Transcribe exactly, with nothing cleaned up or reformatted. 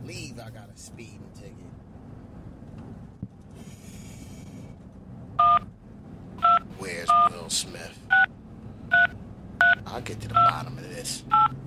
believe I got a speeding ticket. Where's Will Smith? I'll get to the bottom of this.